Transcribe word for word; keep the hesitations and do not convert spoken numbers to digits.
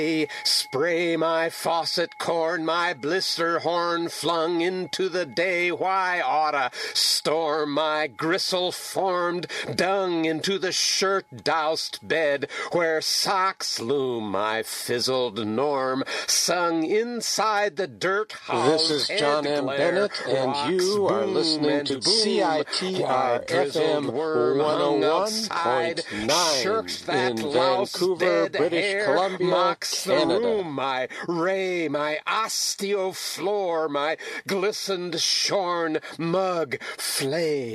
Spray my faucet corn, my blister horn flung into the day. Why oughta storm my gristle-formed dung into the shirt-doused bed where socks loom my fizzled norm, sung inside the dirt house. This is John M. Bennett, and you are listening to C I T R F M one oh one point nine in Vancouver, British Columbia, Canada. The room, my ray, my osteofloor, my glistened shorn mug flay.